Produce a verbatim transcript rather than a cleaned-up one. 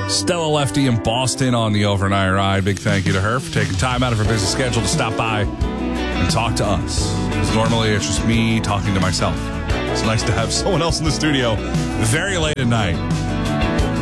Stella Lefty in Boston on the overnight ride. Big thank you to her for taking time out of her busy schedule to stop by and talk to us. Because normally it's just me talking to myself. It's nice to have someone else in the studio very late at night